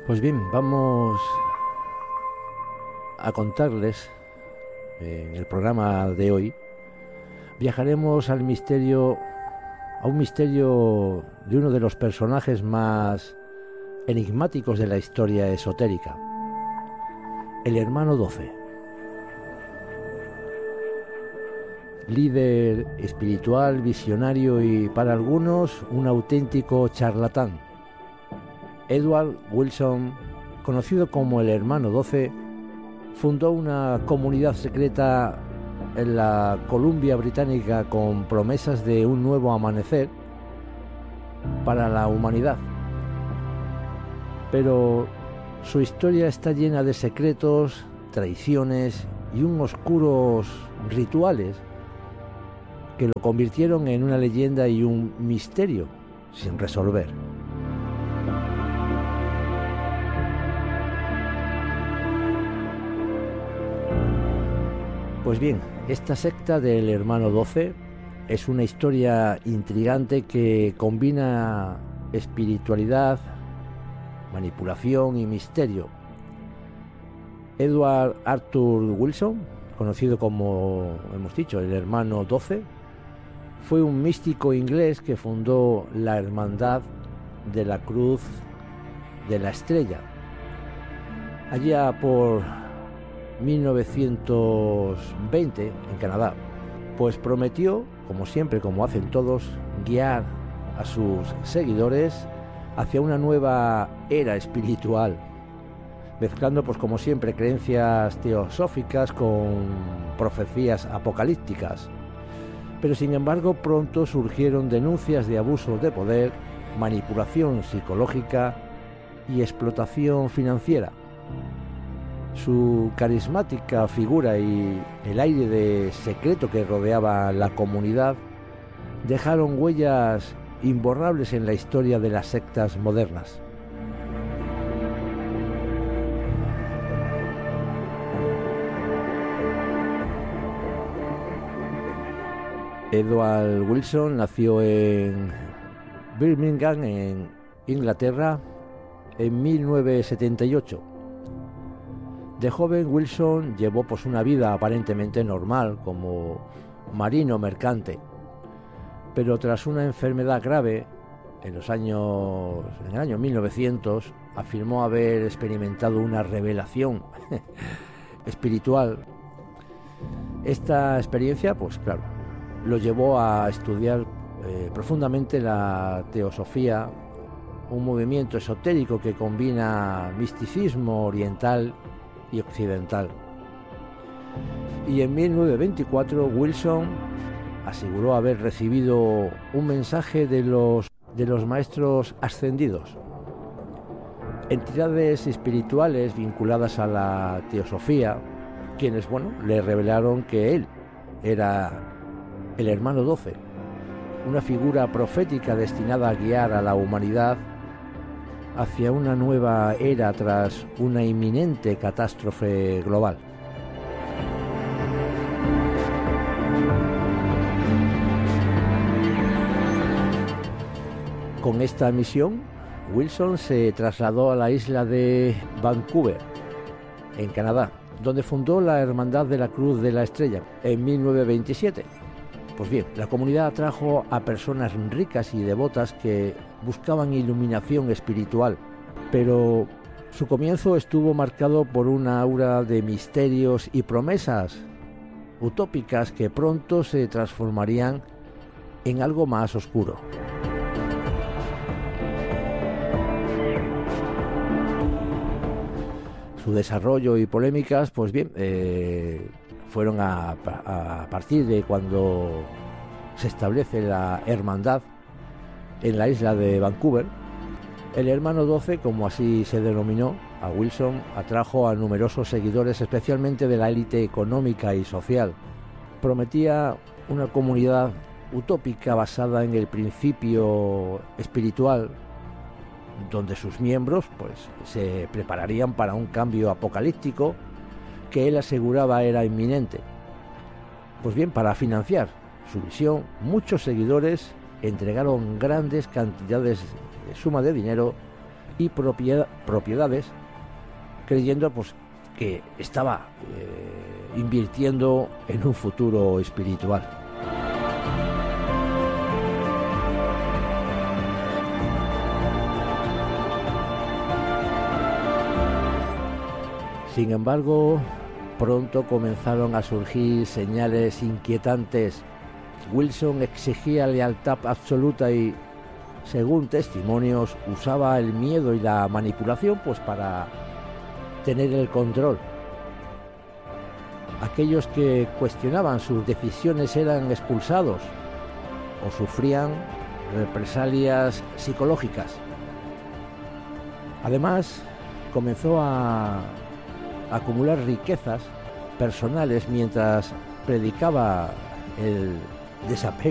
Pues bien, vamos a contarles en el programa de hoy. Viajaremos a un misterio de uno de los personajes más enigmáticos de la historia esotérica, el hermano 12. Líder espiritual, visionario y para algunos un auténtico charlatán. Edward Wilson, conocido como el hermano 12, fundó una comunidad secreta en la Columbia Británica con promesas de un nuevo amanecer para la humanidad. Pero su historia está llena de secretos, traiciones y unos oscuros rituales que lo convirtieron en una leyenda y un misterio sin resolver. Pues bien, esta secta del hermano 12 es una historia intrigante que combina espiritualidad, manipulación y misterio. Edward Arthur Wilson, conocido como hemos dicho, el hermano 12, fue un místico inglés que fundó la Hermandad de la Cruz de la Estrella. Allá por 1920 en Canadá, pues prometió, como siempre, como hacen todos, guiar a sus seguidores hacia una nueva era espiritual, mezclando, pues como siempre, creencias teosóficas con profecías apocalípticas. Pero sin embargo pronto surgieron denuncias de abusos de poder, manipulación psicológica y explotación financiera. Su carismática figura y el aire de secreto que rodeaba la comunidad dejaron huellas imborrables en la historia de las sectas modernas. Edward Wilson nació en Birmingham, en Inglaterra, en 1978. De joven, Wilson llevó pues una vida aparentemente normal como marino mercante, pero tras una enfermedad grave en el año 1900, afirmó haber experimentado una revelación espiritual. Esta experiencia, pues claro, lo llevó a estudiar profundamente la teosofía, un movimiento esotérico que combina misticismo oriental y occidental. Y en 1924 Wilson aseguró haber recibido un mensaje de los maestros ascendidos, entidades espirituales vinculadas a la teosofía, quienes le revelaron que él era el hermano 12, una figura profética destinada a guiar a la humanidad hacia una nueva era tras una inminente catástrofe global. Con esta misión, Wilson se trasladó a la isla de Vancouver, en Canadá, donde fundó la Hermandad de la Cruz de la Estrella en 1927. Pues bien, la comunidad atrajo a personas ricas y devotas que buscaban iluminación espiritual, pero su comienzo estuvo marcado por una aura de misterios y promesas utópicas que pronto se transformarían en algo más oscuro. Su desarrollo y polémicas, pues bien, fueron a partir de cuando se establece la hermandad en la isla de Vancouver. El hermano 12, como así se denominó a Wilson, atrajo a numerosos seguidores, especialmente de la élite económica y social. Prometía una comunidad utópica basada en el principio espiritual, donde sus miembros pues se prepararían para un cambio apocalíptico que él aseguraba era inminente. Pues bien, para financiar su visión, muchos seguidores entregaron grandes cantidades de suma de dinero y propiedades, creyendo pues que estaba invirtiendo en un futuro espiritual. Sin embargo, pronto comenzaron a surgir señales inquietantes. Wilson exigía lealtad absoluta y, según testimonios, usaba el miedo y la manipulación pues para tener el control. Aquellos que cuestionaban sus decisiones eran expulsados o sufrían represalias psicológicas. Además, comenzó a acumular riquezas personales mientras predicaba el desapego